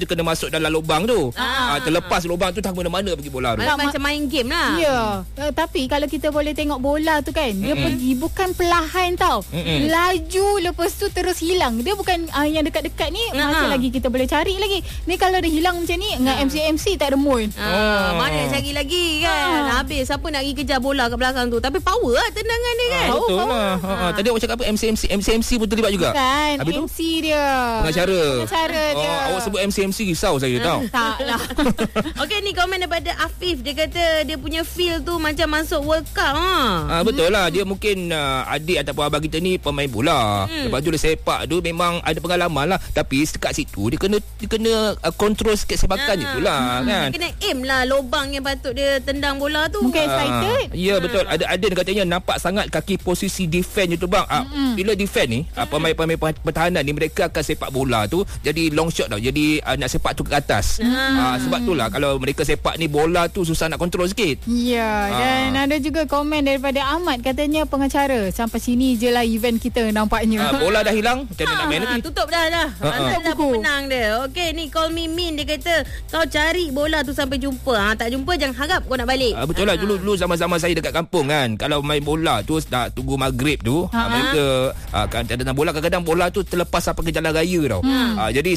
kena masuk dalam lubang tu. Terlepas lubang tu, tak mana-mana pergi bola tu. Macam main game lah. Ya, tapi kalau kita boleh tengok bola tu kan, dia pergi bukan perlahan tau. Laju, lepas tu terus hilang. Dia bukan yang dekat-dekat ni masih lagi kita boleh cari lagi. Ni kalau dia hilang macam ni, dengan MC tak ada mood. Mana nak cari lagi kan. Habis siapa nak pergi kejar bola kat belakang tu. Tapi power lah tendangan dia kan. Betul lah. Tadi awak cakap apa? MC pun terlibat juga. Bukan, habis MC dia. Pengacara dia. Awak sebut MC risau saya tahu. Tak lah. Okey, ni komen daripada Afif. Dia kata dia punya feel tu macam masuk World Cup. Betul lah. Dia mungkin adik ataupun abang kita ni pemain bola. Lepas tu dia sepak tu memang ada pengalaman lah. Tapi dekat situ dia kena kontrol sikit sepakan je tu lah kan. Dia kena aim lah lubang yang patut dia tendang bola tu. Mungkin excited. Ya betul. Ada katanya nampak sangat kaki posisi defend je tu bang. Bila defend ni pemain-pemain pertahanan ni mereka akan sepak bola tu jadi long shot tau. Jadi nak sepak tu ke atas. Sebab tu lah kalau mereka sepak ni bola tu susah nak kontrol sikit. Ya, dan ada juga komen daripada Ahmad, katanya pengacara sampai sini je lah event kita nampaknya. Bola dah hilang, macam mana nak main nanti? Tutup dah. Tutup dah pemenang dia. Okey, ni call me Min, dia kata kau cari bola tu sampai jumpa. Tak jumpa jangan harap kau nak balik. Betul lah. Dulu zaman-zaman saya dekat kampung kan, kalau main bola tu nak tunggu maghrib tu, mereka kan ada bola, kadang-kadang bola tu terlepas sampai ke jalan raya tau. Jadi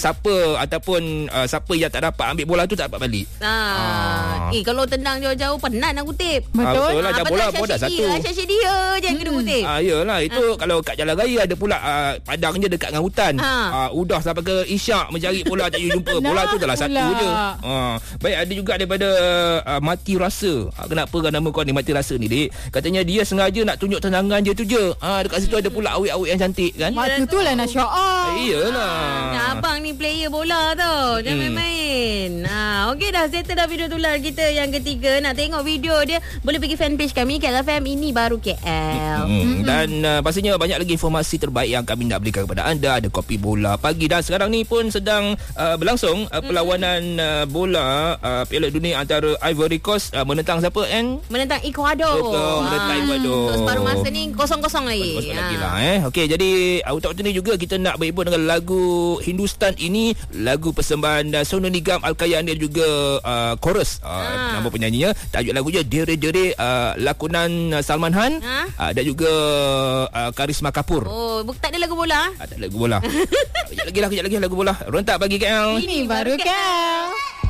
siapa yang tak dapat ambil bola tu tak dapat balik. Kalau tendang jauh-jauh penat nak kutip. Betul lah. Bola pun dah satu. Asyik dia je yang kena kutip. Yelah, itu kalau kat jalan raya ada pula padangnya dekat dengan hutan. Udah sampai ke isyak mencari bola tak jumpa. Bola tu adalah satu je. Baik, ada juga daripada Mati Rasa. Kenapa kan nama kau ni Mati Rasa ni, Dik? Katanya dia sengaja nak tunjuk tendangan dia tu je. Dekat situ ada pula awet-awet yang cantik kan. Waktu tu lah nak show off. Iyalah. Abang ni player bola tau. Jangan main-main. Okey dah, settle dah video tular kita yang ketiga. Nak tengok video dia boleh pergi fanpage kami KLFM Ini Baru KL. Dan pastinya banyak lagi informasi terbaik yang kami nak berikan kepada anda. Ada kopi bola pagi, dan sekarang ni pun sedang berlangsung perlawanan bola Piala Dunia antara Ivory Coast menentang siapa menentang Ecuador. Menentang Ecuador. Separuh masa ni kosong-kosong lagi. Kosong lagi lah Okey, jadi waktu ni juga kita nak berhibur dengan lagu Hindustan ini, lagu persembahan Sonu Nigam, Al-Qayan dan juga chorus nama penyanyinya. Tajuk lagunya Dere Dere, lakonan Salman Khan dan juga Karisma Kapoor. Tak ada lagu bola? Tak ada lagu bola. Kejap lagi lagu bola. Rontak pagi KL. Ini Baru KL.